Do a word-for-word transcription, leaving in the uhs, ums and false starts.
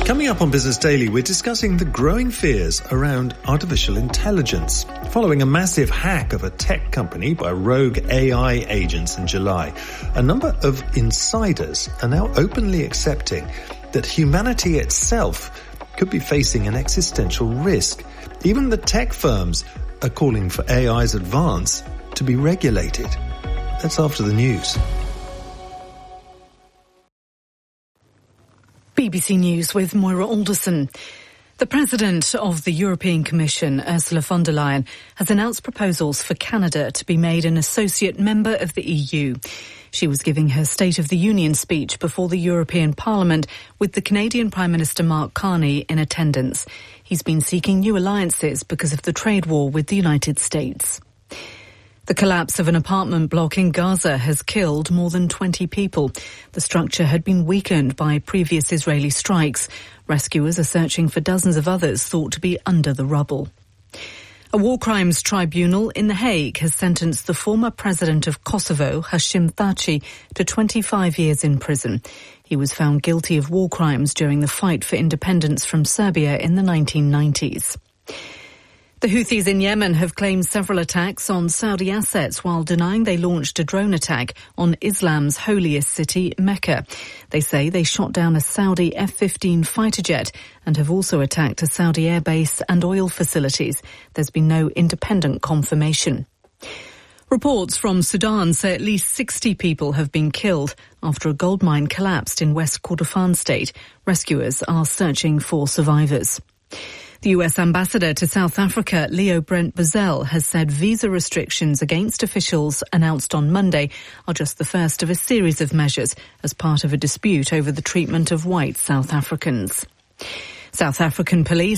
Coming up on Business Daily, we're discussing the growing fears around artificial intelligence. Following a massive hack of a tech company by rogue A I agents in July, a number of insiders are now openly accepting that humanity itself could be facing an existential risk. Even the tech firms are calling for A I's advance to be regulated. That's after the news. B B C News with Moira Alderson. The President of the European Commission, Ursula von der Leyen, has announced proposals for Canada to be made an associate member of the E U. She was giving her State of the Union speech before the European Parliament with the Canadian Prime Minister Mark Carney in attendance. He's been seeking new alliances because of the trade war with the United States. The collapse of an apartment block in Gaza has killed more than twenty people. The structure had been weakened by previous Israeli strikes. Rescuers are searching for dozens of others thought to be under the rubble. A war crimes tribunal in The Hague has sentenced the former president of Kosovo, Hashim Thaçi, to twenty-five years in prison. He was found guilty of war crimes during the fight for independence from Serbia in the nineteen nineties. The Houthis in Yemen have claimed several attacks on Saudi assets while denying they launched a drone attack on Islam's holiest city, Mecca. They say they shot down a Saudi F fifteen fighter jet and have also attacked a Saudi airbase and oil facilities. There's been no independent confirmation. Reports from Sudan say at least sixty people have been killed after a gold mine collapsed in West Kordofan state. Rescuers are searching for survivors. The U S ambassador to South Africa, Leo Brent Bozell, has said visa restrictions against officials announced on Monday are just the first of a series of measures as part of a dispute over the treatment of white South Africans. South African police